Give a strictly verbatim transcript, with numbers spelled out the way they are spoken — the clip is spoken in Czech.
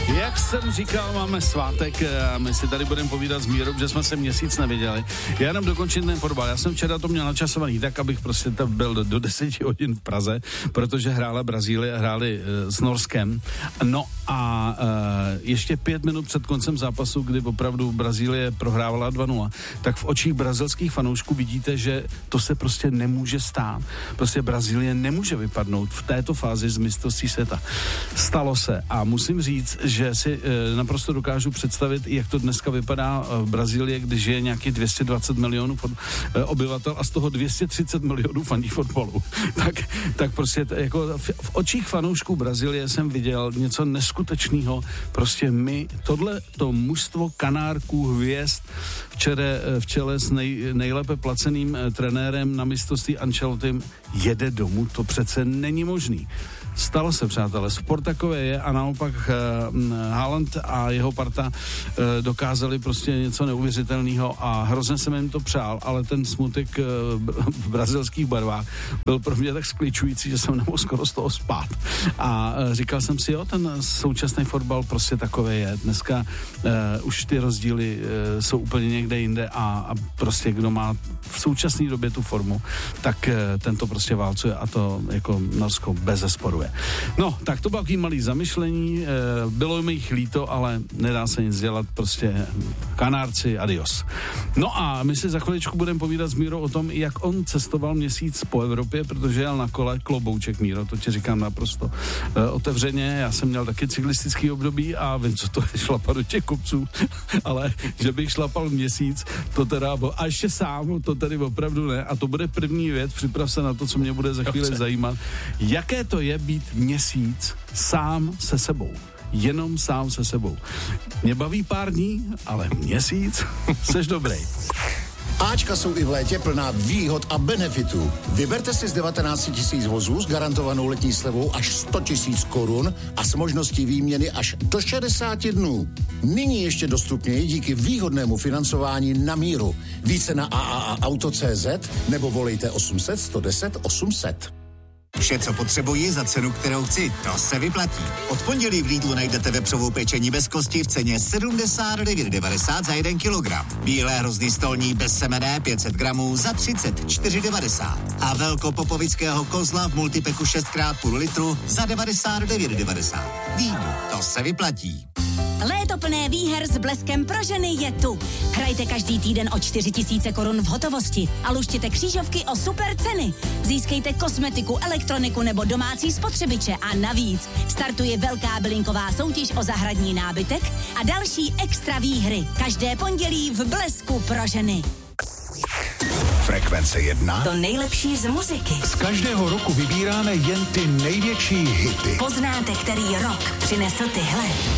Jak jsem říkal, máme svátek a my si tady budeme povídat s Mírou, že jsme se měsíc neviděli. Já jenom dokončím ten fotbal. Já jsem včera to měl načasovaný tak, abych prostě tam byl do, do deseti hodin v Praze, protože hrála Brazílie a hráli uh, s Norskem. No a uh, ještě pět minut před koncem zápasu, kdy opravdu Brazílie prohrávala dva nula, tak v očích brazilských fanoušků vidíte, že to se prostě nemůže stát. Prostě Brazílie nemůže vypadnout v této fázi z mistrovství světa. Stalo se a musím říct, že si e, naprosto dokážu představit, jak to dneska vypadá v Brazílii, když je nějaký dvě stě dvacet milionů fot, e, obyvatel a z toho dvě stě třicet milionů faní fotbalu. tak, tak prostě t, jako v, v očích fanoušků Brazílie jsem viděl něco neskutečného. Prostě my, tohle to mužstvo kanárků hvězd v, čere, v čele s nej, nejlépe placeným e, trenérem na mistrovství Ancelottim jede domů. To přece není možný. Stalo se, přátelé, sport takové je a naopak uh, Haaland a jeho parta uh, dokázali prostě něco neuvěřitelného a hrozně jsem jim to přál, ale ten smutek uh, v brazilských barvách byl pro mě tak skličující, že jsem nemohl skoro z toho spát. A uh, říkal jsem si, jo, ten současný fotbal prostě takové je. Dneska uh, už ty rozdíly uh, jsou úplně někde jinde a, a prostě kdo má v současné době tu formu, tak uh, ten to prostě válcuje a to jako Norsko bezesporu je. No, tak to bylo takový malý zamyšlení, e, bylo mi jich líto, ale nedá se nic dělat, prostě Kanárci, adios. No a my si za chviličku budeme povídat s Mírou o tom, jak on cestoval měsíc po Evropě, protože jel na kole, klobouček, Míro, to ti říkám naprosto e, otevřeně, já jsem měl taky cyklistický období a vím, co to je šlapat do těch kopců, ale že bych šlapal měsíc, to teda, a ještě sám, to tedy opravdu ne, a to bude první věc, připrav se na to, co mě bude za chvíli zajímat, jaké to je být měsíc sám se sebou. Jenom sám se sebou. Mě baví pár dní, ale měsíc, seš dobrý. Ačka jsou i v létě plná výhod a benefitů. Vyberte si z devatenáct tisíc vozů s garantovanou letní slevou až sto tisíc korun a s možností výměny až do šedesáti dnů. Nyní ještě dostupněji díky výhodnému financování na míru. Více na a a a auto tečka cé zet nebo volejte osm set, sto deset, osm set. Vše, co potřebuji za cenu, kterou chci, to se vyplatí. Od pondělí v Lidlu najdete vepřovou pečení bez kosti v ceně sedmdesát devět devadesát za jeden kilogram. Bílé hrozny stolní bez semene pět set gramů za třicet čtyři devadesát. A velkopopovického kozla v multipeku šest krát půl litru za devadesát devět devadesát. Lidl, to se vyplatí. Léto plné výher s Bleskem pro ženy je tu. Hrajte každý týden o čtyři tisíce korun v hotovosti a luštěte křížovky o super ceny. Získejte kosmetiku, elektroniku nebo domácí spotřebiče a navíc startuje velká bylinková soutěž o zahradní nábytek a další extra výhry. Každé pondělí v Blesku pro ženy. Frekvence jedna. To nejlepší z muziky. Z každého roku vybíráme jen ty největší hity. Poznáte, který rok přinesl tyhle.